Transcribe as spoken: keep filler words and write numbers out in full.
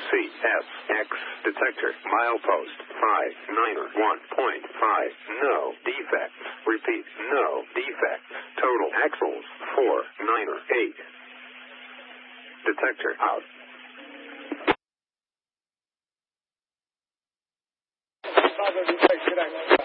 C S X detector milepost five niner one point five. No defects. Repeat, no defects. Total axles four niner eight. Detector out. Father, detect, good